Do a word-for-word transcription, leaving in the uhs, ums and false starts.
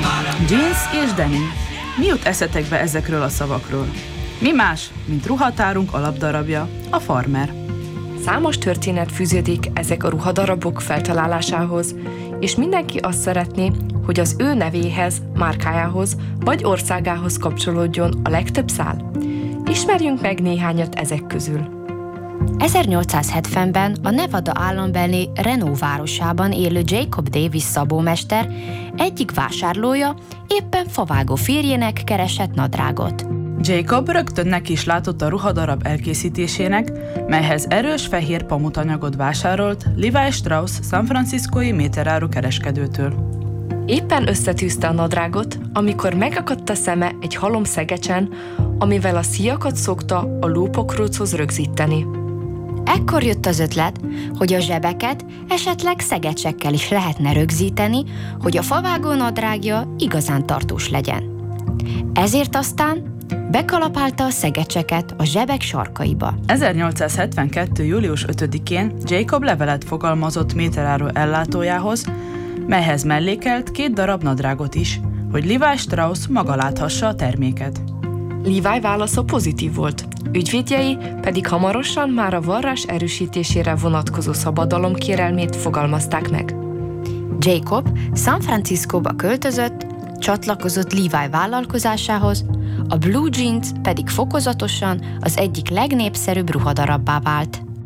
Jeans és denim. Mi jut eszetekbe ezekről a szavakról? Mi más, mint ruhatárunk alapdarabja, a farmer. Számos történet fűződik ezek a ruhadarabok feltalálásához, és mindenki azt szeretné, hogy az ő nevéhez, márkájához vagy országához kapcsolódjon a legtöbb szál. Ismerjünk meg néhányat ezek közül. ezernyolcszázhetvenben a Nevada állambeli Reno városában élő Jacob Davis szabómester egyik vásárlója éppen favágó férjének keresett nadrágot. Jacob rögtön neki is látott a ruhadarab elkészítésének, melyhez erős fehér pamutanyagot vásárolt Levi Strauss San Franciscói méteráru kereskedőtől. Éppen összetűzte a nadrágot, amikor megakadt a szeme egy halom szegecsen, amivel a szíjakat szokta a lópokróchoz rögzíteni. Ekkor jött az ötlet, hogy a zsebeket esetleg szegecsekkel is lehetne rögzíteni, hogy a favágó nadrágja igazán tartós legyen. Ezért aztán bekalapálta a szegecseket a zsebek sarkaiba. ezernyolcszázhetvenkettő. július ötödikén Jacob levelet fogalmazott méteráru ellátójához, melyhez mellékelt két darab nadrágot is, hogy Levi Strauss maga láthassa a terméket. Levi válasza pozitív volt, ügyvédjei pedig hamarosan már a varrás erősítésére vonatkozó szabadalom kérelmét fogalmazták meg. Jacob San Franciscóba költözött, csatlakozott Levi vállalkozásához, a blue jeans pedig fokozatosan az egyik legnépszerűbb ruhadarabbá vált.